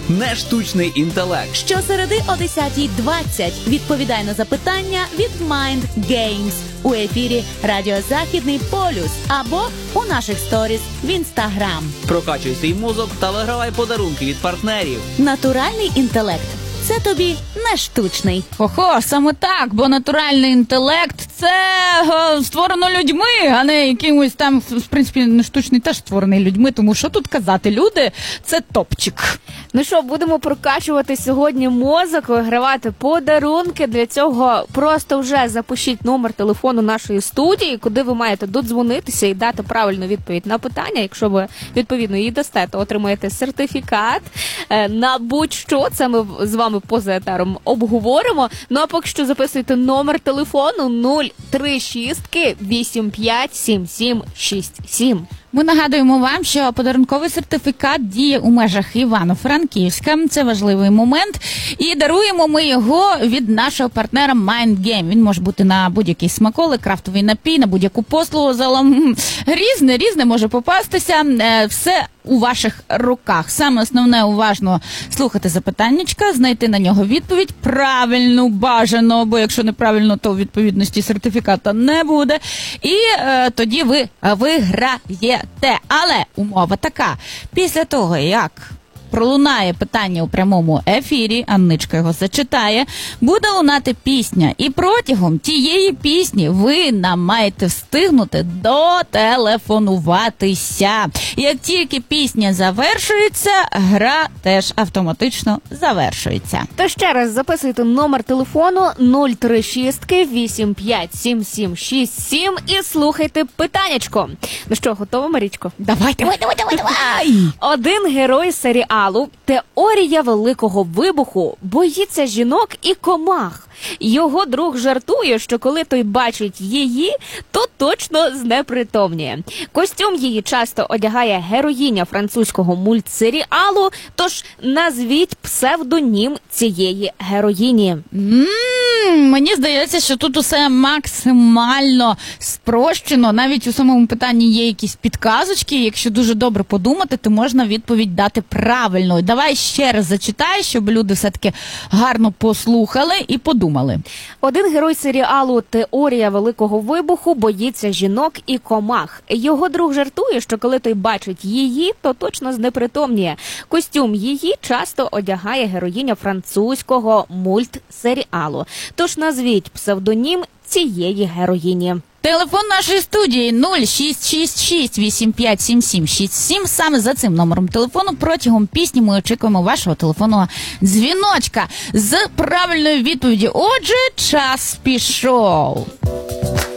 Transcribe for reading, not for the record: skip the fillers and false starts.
не штучний інтелект. Щосереди о 10:20 відповідай на запитання від Mind Games у ефірі Радіо Західний полюс або у наших сторіс в Інстаграм. Прокачуй свій мозок та вигравай подарунки від партнерів. Натуральний інтелект – це тобі не штучний. Ого, саме так, бо натуральний інтелект – це створено людьми, а не якимось там, в принципі, не штучний теж створений людьми, тому що тут казати, люди – це топчик. Ну що, будемо прокачувати сьогодні мозок, вигравати подарунки. Для цього просто вже запишіть номер телефону нашої студії, куди ви маєте додзвонитися і дати правильну відповідь на питання. Якщо ви, відповідно, її дасте, то отримаєте сертифікат на будь-що. Це ми з вами поза етером обговоримо. Ну а поки що записуйте номер телефону 036 85 7767. Ми нагадуємо вам, що подарунковий сертифікат діє у межах Івано-Франківська. Це важливий момент. І даруємо ми його від нашого партнера Mind Game. Він може бути на будь-який смаколик, крафтовий напій, на будь-яку послугу. Загалом різне може попастися. Все у ваших руках. Саме основне уважно слухати запитаннячка, знайти на нього відповідь. Правильну, бажано, бо якщо неправильно, то у відповідності сертифіката не буде. І тоді ви виграєте. Але умова така. Після того, як пролунає питання у прямому ефірі, Анничка його зачитає, буде лунати пісня. І протягом тієї пісні ви нам маєте встигнути дотелефонуватися. Як тільки пісня завершується, гра теж автоматично завершується. То ще раз записуйте номер телефону 036 85 7767 і слухайте питаннячко. Ну що, готова, Марічко? Давай. Один герой серіалу «Теорія Великого Вибуху» боїться жінок і комах. Його друг жартує, що коли той бачить її, то точно знепритомніє. Костюм її часто одягає героїня французького мультсеріалу, тож назвіть псевдонім цієї героїні. Мені здається, що тут усе максимально спрощено. Навіть у самому питанні є якісь підказочки. Якщо дуже добре подумати, то можна відповідь дати правильно. Давай ще раз зачитай, щоб люди все-таки гарно послухали і подумали. Один герой серіалу «Теорія Великого Вибуху» боїться жінок і комах. Його друг жартує, що коли той бачить її, то точно знепритомніє. Костюм її часто одягає героїня французького мультсеріалу. Тож назвіть псевдонім цієї героїні. Телефон нашої студії 0666 857767. Саме за цим номером телефону протягом пісні ми очікуємо вашого телефонного дзвіночка з правильною відповіддю. Отже, час пішов.